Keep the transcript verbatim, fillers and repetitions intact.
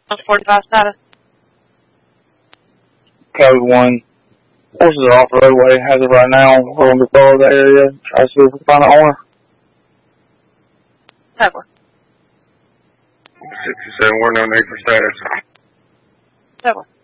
forty-five status. Code one. Horses are off the roadway as of right now. We're going to follow the area. Try to see if we can find the owner. Pepper. sixty-seven, we're no need for status. Pepper.